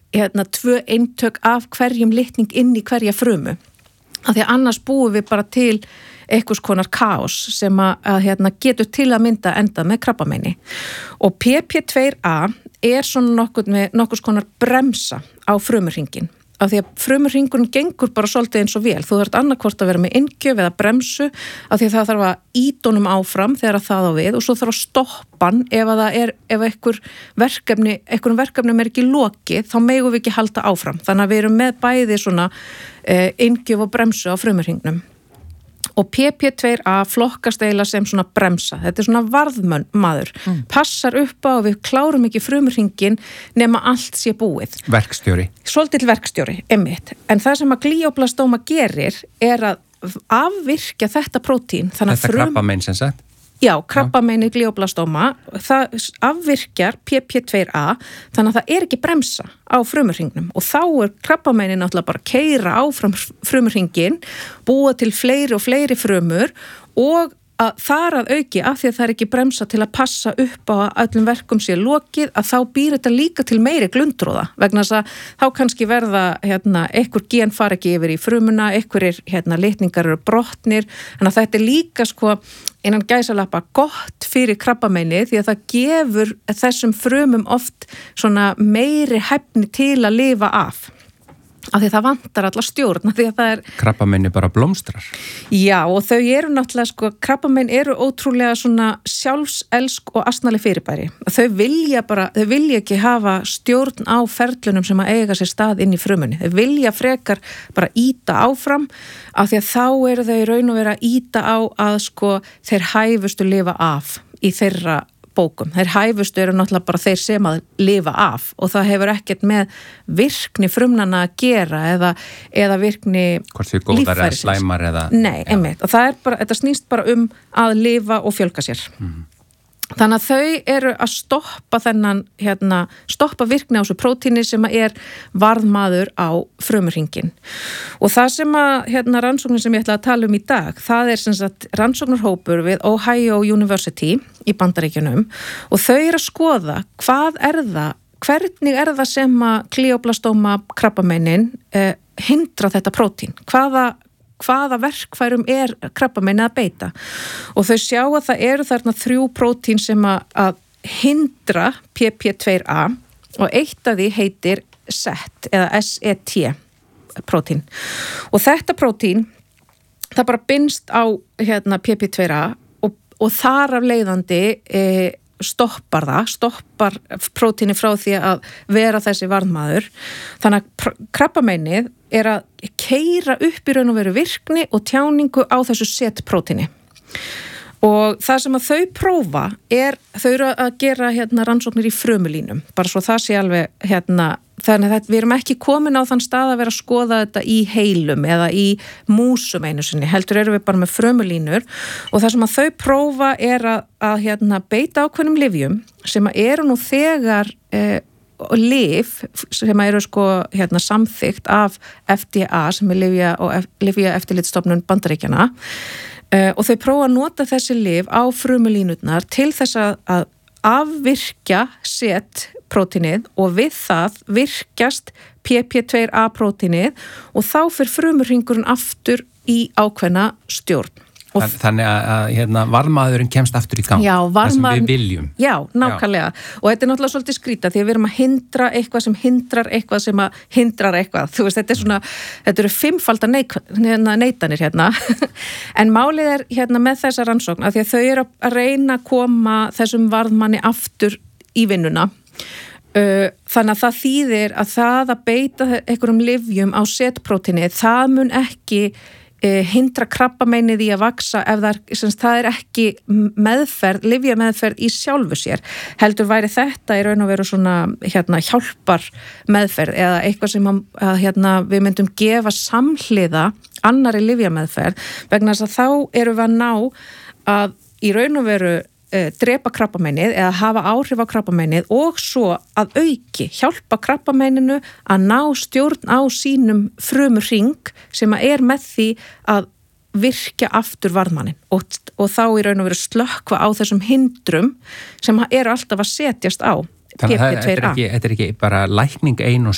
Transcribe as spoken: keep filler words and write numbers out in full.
hérna tvö eintök af hverjum litning inn í hverja frumu. Af því að annars búum við bara til einhvers konar kaos sem að, að hérna, getur til að mynda enda með krabbameini. Og P P tvö A er svona nokkuð með nokkurs konar bremsa á frumurhringin. Af því að frumurhringurinn gengur bara svolítið eins og vel. Þú þarft annarkvort að vera með inngjöf eða bremsu af því að það þarf að ýta honum áfram þegar það á við og svo þarf að stoppa hann ef að það er, ef einhver verkefni, einhverjum verkefnum er ekki lokið, þá megum við ekki halda áfram. Þannig að við erum með bæði svona eh, inngjöf og bremsu á frumurhringnum. Og P P tvö A flokkast eiginlega sem svona bremsa. Þetta er svona varðmaður. Mm. Passar upp á að við klárum ekki frumurhringin nema allt sé búið. Verkstjóri. Svolítill verkstjóri, einmitt. En það sem að glíóblastóma gerir er að afvirkja þetta prótín. Þetta frum... krabbamein sem sagt? Já, krabbameini glíóblastóma, það afvirkjar P P tvö A, þannig að það er ekki bremsa á frumurhringnum og þá er krabbameini náttúrulega bara að keyra áfram frumurhringin, búa til fleiri og fleiri frumur og að þar að auki af því að það er ekki bremsa til að passa upp á að öllum verkum sé lokið, að þá býr þetta líka til meiri glundróða, vegna þess að þá kannski verða, hérna, einhver gen fara ekki yfir í frumuna, einhverjir, hérna, litningar eru brotnir, þannig að þetta er líka, sko, innan gæsalappa gott fyrir krabbameini því að það gefur þessum frumum oft svona meiri hæfni til að lifa af. Af því það vantar alla stjórn, af því að það er... Krabbameini bara blómstrar. Já, og þau eru náttúrulega, sko, krabbamein eru ótrúlega svona sjálfselsk og asnaleg fyrirbæri. Þau vilja bara, þau vilja ekki hafa stjórn á ferlunum sem að eiga sér stað inn í frumunni. Þau vilja frekar bara íta áfram, af því að þá eru þau í raun og vera að íta á að, sko, þeir hæfustu lifa af í þeirra bókum. Þeir hæfustu eru náttúrulega bara þeir sem að lifa af og það hefur ekkert með virkni frumnanna að gera eða, eða virkni hvort þau góðar eða slæmar eða... Nei, einmitt. Og það er bara, þetta snýst bara um að lifa og fjölga sér. Mm. Þannig að þau eru að stoppa þennan, hérna, stoppa virkni á þessu prótíni sem er varðmaður á frumurhringin. Og það sem að, hérna, rannsóknin sem ég ætla að tala um í dag, það er sem sagt rannsóknarhópur við Ohio University í Bandaríkjunum og þau eru að skoða hvað er það, hvernig er það sem að glíóblastóma krabbameinin eh, hindra þetta prótín, hvaða hvaða verkfærum er krabbameini að beita og þau sjá að það eru þarna þrjú prótín sem að, að hindra P P tvö A og eitt af því heitir S E T eða S E T prótín og þetta prótín það bara binst á hérna, P P tvö A og, og þar af leiðandi e, stoppar það, stoppar prótíni frá því að vera þessi varðmaður. Þannig að krabbameinið er að keyra upp í raun og veru virkni og tjáningu á þessu S E T-prótíni. Og það sem að þau prófa er, þau eru að gera hérna rannsóknir í frumulínum, bara svo það sé alveg hérna, þannig að við erum ekki komin á þann stað að vera að skoða þetta í heilum eða í músum einu sinni, heldur erum við bara með frumulínur og það sem að þau prófa er að, að hérna beita ákveðnum lyfjum sem að eru nú þegar eh, lyf sem eru sko hérna samþykkt af F D A sem er lyfja og lyfja eftirlitsstofnun Bandaríkjanna. Uh, og þau prófa að nota þessi lyf á frumulínurnar til þess að, að afvirkja S E T-prótínið og við það virkjast P P tvö A prótínið og þá fyrir frumurhringurinn aftur í ákveðna stjórn. Þann, þannig að, að hérna, varmaðurinn kemst aftur í gang, já, varma, það sem við viljum. Já, nákvæmlega. Já. Og þetta er náttúrulega svolítið skrýta því að við erum að hindra eitthvað sem hindrar eitthvað sem að hindrar eitthvað. Þú veist, þetta er svona, þetta eru fimmfaldar neitanir hérna. En málið er hérna með þessa rannsókn að því að þau eru að reyna að koma þessum varðmanni aftur í vinnuna. Þannig að það þýðir að það að beita einhverjum lyfjum á S E T-prótínið, það mun ekki hindra krabbameinið í að vaksa ef það er, sem það er ekki meðferð, lyfjameðferð í sjálfu sér. Heldur væri þetta í raun og veru svona hérna, hjálpar meðferð eða eitthvað sem að, að hérna, við myndum gefa samhliða annari lyfjameðferð vegna þess að þá eru við að ná að í raun og veru Uh, drepa krabbameinið eða hafa áhrif á krabbameinið og svo að auki, hjálpa krabbameininu að ná stjórn á sínum frumurhring sem að er með því að virkja aftur varðmannin og, og þá í raun og veru slökkva á þessum hindrum sem eru alltaf að setjast á P P tvö A. Þannig að þetta er ekki bara lækning ein og